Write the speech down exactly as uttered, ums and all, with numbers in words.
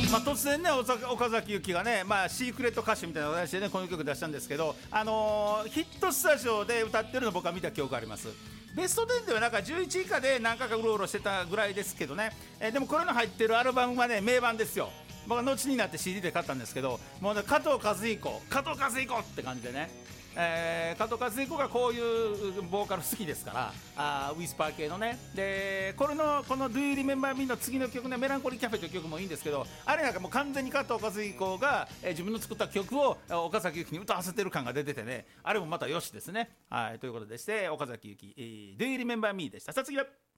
まあ、突然ね岡崎由紀がね、まあ、シークレット歌手みたいな形でねこの曲出したんですけど、あのー、ヒットスタジオで歌ってるの僕は見た記憶があります。ベストテンではなんかじゅういちい以下で何回かうろうろしてたぐらいですけどね、えー、でもこれの入ってるアルバムはね名盤ですよ。僕は後になって シーディー で買ったんですけど、もう、ね、加藤和彦加藤和彦って感じでね、えー、加藤和彦がこういうボーカル好きですから、あウィスパー系のね。でこれのこの Do You Remember Me の次の曲ね、メランコリーキャフェという曲もいいんですけど、あれなんかもう完全に加藤和彦が、えー、自分の作った曲を岡崎由紀に歌わせてる感が出ててね、あれもまたよしですね。はい、ということでして岡崎由紀、えー、Do You Remember Me でした。さあ次は